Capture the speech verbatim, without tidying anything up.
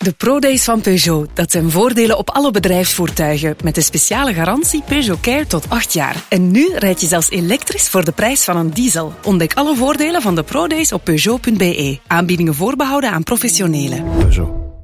De ProDays van Peugeot, dat zijn voordelen op alle bedrijfsvoertuigen. Met de speciale garantie Peugeot Care tot acht jaar. En nu rijd je zelfs elektrisch voor de prijs van een diesel. Ontdek alle voordelen van de ProDays op Peugeot punt be. Aanbiedingen voorbehouden aan professionelen. Peugeot.